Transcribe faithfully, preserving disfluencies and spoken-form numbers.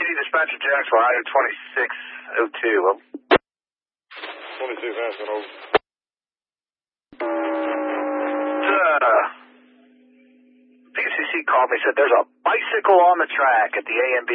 Dispatcher Jacksonville, item twenty-six oh two. twenty-six Aspen, over. Uh, P C C called me, said there's a bicycle on the track at the A M B